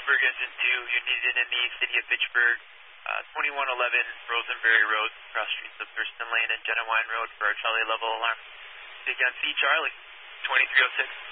Pittsburgh Engine 2, you're needed in the city of Fitchburg, 2111 Rosenberry Road, cross streets of Thurston Lane and Jenna Wine Road for our Charlie level alarm. Take on C Charlie, 2306.